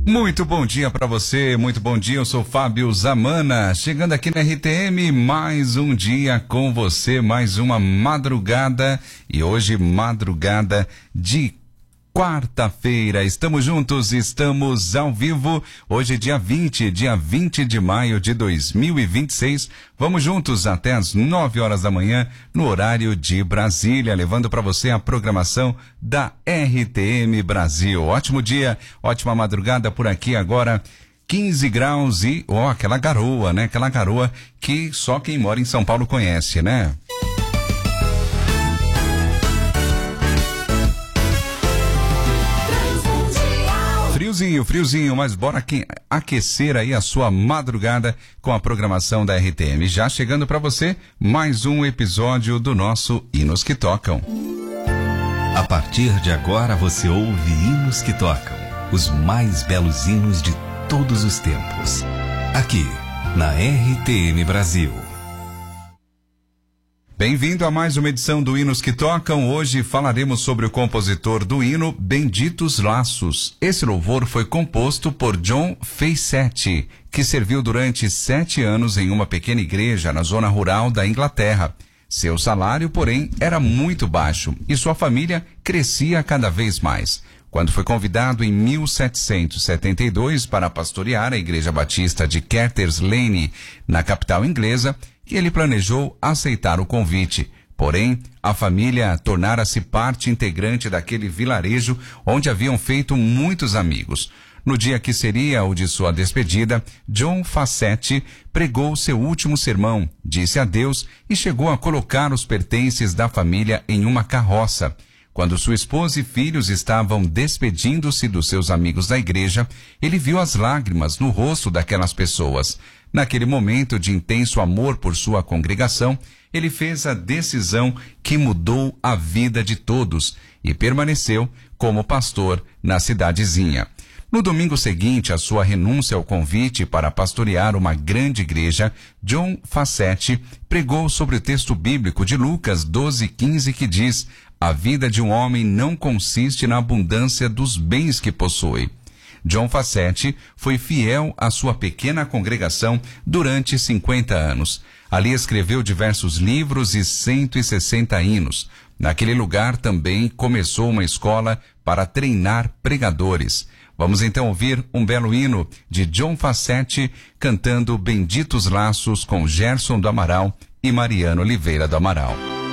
Muito bom dia para você, muito bom dia, eu sou Fábio Zamana, chegando aqui na RTM, mais um dia com você, mais uma madrugada, e hoje madrugada de quarta-feira, estamos juntos, estamos ao vivo, hoje dia 20 de maio de 2026, vamos juntos até as 9 horas da manhã, no horário de Brasília, levando para você a programação da RTM Brasil. Ótimo dia, ótima madrugada por aqui agora, 15 graus e, aquela garoa, né? Aquela garoa que só quem mora em São Paulo conhece, né? Friozinho, mas bora aquecer aí a sua madrugada com a programação da RTM. Já chegando para você, mais um episódio do nosso Hinos que Tocam. A partir de agora você ouve Hinos que Tocam, os mais belos hinos de todos os tempos. Aqui, na RTM Brasil. Bem-vindo a mais uma edição do Hinos que Tocam. Hoje falaremos sobre o compositor do hino Benditos Laços. Esse louvor foi composto por John Facette, que serviu durante 7 anos em uma pequena igreja na zona rural da Inglaterra. Seu salário, porém, era muito baixo e sua família crescia cada vez mais. Quando foi convidado em 1772 para pastorear a Igreja Batista de Carter's Lane, na capital inglesa, ele planejou aceitar o convite. Porém, a família tornara-se parte integrante daquele vilarejo onde haviam feito muitos amigos. No dia que seria o de sua despedida, John Facette pregou seu último sermão, disse adeus e chegou a colocar os pertences da família em uma carroça. Quando sua esposa e filhos estavam despedindo-se dos seus amigos da igreja, ele viu as lágrimas no rosto daquelas pessoas. Naquele momento de intenso amor por sua congregação, ele fez a decisão que mudou a vida de todos e permaneceu como pastor na cidadezinha. No domingo seguinte à sua renúncia ao convite para pastorear uma grande igreja, John Facette pregou sobre o texto bíblico de Lucas 12:15 que diz: "A vida de um homem não consiste na abundância dos bens que possui." John Facette foi fiel à sua pequena congregação durante 50 anos. Ali escreveu diversos livros e 160 hinos. Naquele lugar também começou uma escola para treinar pregadores. Vamos então ouvir um belo hino de John Facette cantando Benditos Laços com Gerson do Amaral e Mariano Oliveira do Amaral.